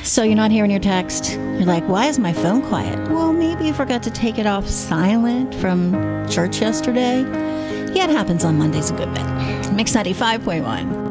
So you're not hearing your text. You're like, why is my phone quiet? Well, maybe you forgot to take it off silent from church yesterday. Yeah, it happens on Mondays a good bit. Mix 95.1.